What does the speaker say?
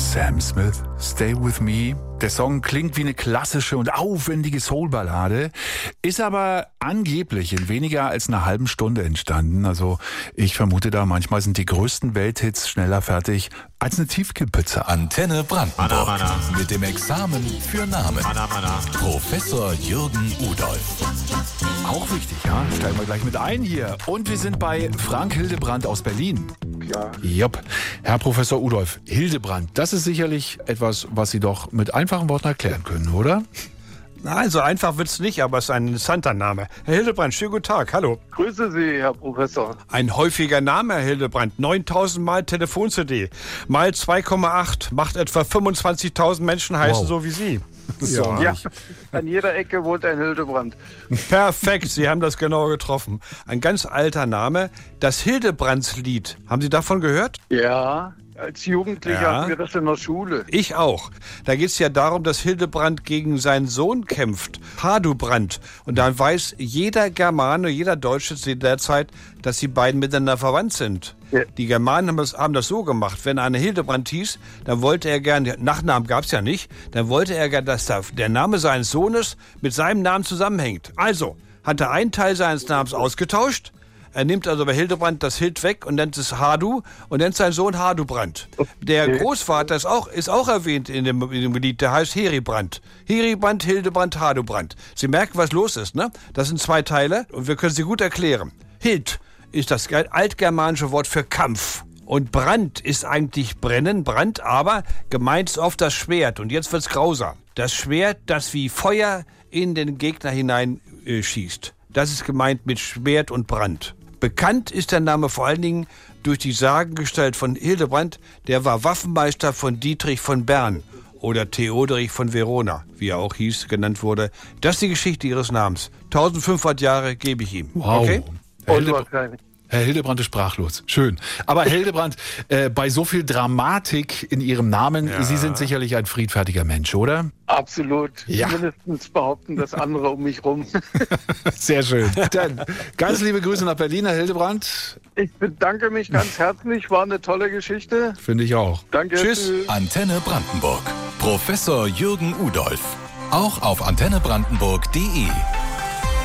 Sam Smith, Stay With Me. Der Song klingt wie eine klassische und aufwendige Soul-Ballade, ist aber angeblich in weniger als einer halben Stunde entstanden. Also ich vermute da, manchmal sind die größten Welthits schneller fertig als eine Tiefkühlpizza. Antenne Brandenburg. Mana. Mit dem Examen für Namen. Mana. Professor Jürgen Udolf. Auch wichtig, ja? Steigen wir gleich mit ein hier. Und wir sind bei Frank Hildebrand aus Berlin. Ja. Jupp. Herr Professor Udolf, Hildebrand, das ist sicherlich etwas, was Sie doch mit einfachen Worten erklären können, oder? Nein, so einfach wird's nicht, aber es ist ein interessanter Name. Herr Hildebrand, schönen guten Tag, hallo. Grüße Sie, Herr Professor. Ein häufiger Name, Herr Hildebrand. 9000 Mal Telefon-CD. Mal 2,8 macht etwa 25.000 Menschen heißen Wow. so wie Sie. Ja. Ja, an jeder Ecke wohnt ein Hildebrand. Perfekt, Sie haben das genau getroffen. Ein ganz alter Name. Das Hildebrandslied. Haben Sie davon gehört? Ja, als Jugendlicher Ja. hatten wir das in der Schule. Ich auch. Da geht es ja darum, dass Hildebrand gegen seinen Sohn kämpft, Hardubrand. Und da weiß jeder Germane, jeder Deutsche zu der Zeit, dass die beiden miteinander verwandt sind. Ja. Die Germanen haben das so gemacht. Wenn einer Hildebrand hieß, dann wollte er gerne, Nachnamen gab es ja nicht, dann wollte er gerne, dass der Name seines Sohnes mit seinem Namen zusammenhängt. Also hat er einen Teil seines Namens ausgetauscht. Er nimmt also bei Hildebrand das Hild weg und nennt es Hardu und nennt seinen Sohn Hardubrand. Der Großvater ist auch erwähnt in dem Lied, der heißt Heribrand. Heribrand, Hildebrand, Hardubrand. Sie merken, was los ist, ne? Das sind zwei Teile und wir können sie gut erklären. Hild ist das altgermanische Wort für Kampf. Und Brand ist eigentlich brennen, Brand, aber gemeint ist oft das Schwert. Und jetzt wird's grausam. Das Schwert, das wie Feuer in den Gegner hinein schießt. Das ist gemeint mit Schwert und Brand. Bekannt ist der Name vor allen Dingen durch die Sagengestalt von Hildebrand. Der war Waffenmeister von Dietrich von Bern oder Theoderich von Verona, wie er auch hieß, genannt wurde. Das ist die Geschichte ihres Namens. 1500 Jahre gebe ich ihm. Wow. Okay? Unwahrscheinlich. Herr Hildebrand ist sprachlos. Schön. Aber Herr Hildebrand, bei so viel Dramatik in Ihrem Namen, Sie sind sicherlich ein friedfertiger Mensch, oder? Absolut. Ja. Mindestens behaupten das andere um mich rum. Sehr schön. Dann ganz liebe Grüße nach Berlin, Herr Hildebrand. Ich bedanke mich ganz herzlich. War eine tolle Geschichte. Finde ich auch. Danke. Tschüss. Antenne Brandenburg. Professor Jürgen Udolf. Auch auf antennebrandenburg.de.